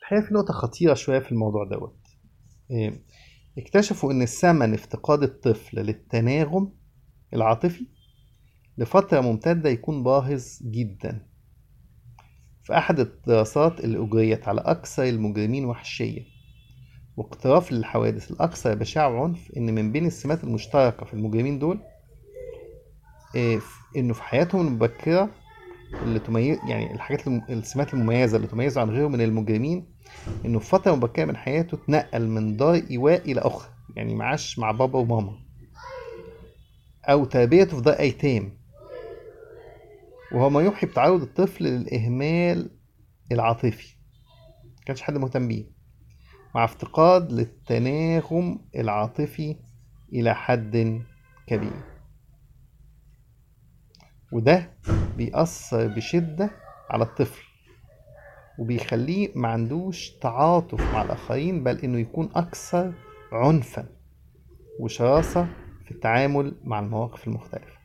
الحقيقة في نقطة خطيرة شوية في الموضوع دوت. إيه، اكتشفوا إن ثمن افتقاد الطفل للتناغم العاطفي لفترة ممتدة يكون باهظ جدا. في أحد الدراسات اللي أجريت على أكثر المجرمين وحشية واقتراف للحوادث الأكثر بشاعة وعنف، إن من بين السمات المشتركة في المجرمين دول إنه في حياتهم المبكرة اللي تميز، يعني السمات المميزة اللي تميزه عن غيره من المجرمين، انه في فترة مبكرة من حياته اتنقل من دار ايواء الى اخرى، يعني معاش مع بابا وماما، او تربيته في دار ايتام، وهو ما يوحي بتعرض الطفل للاهمال العاطفي، مكانش حد مهتم بيه، مع افتقاد للتناغم العاطفي الى حد كبير. وده بيأثر بشدة على الطفل، وبيخليه ما عندوش تعاطف مع الآخرين، بل إنه يكون أكثر عنفا وشراسة في التعامل مع المواقف المختلفة.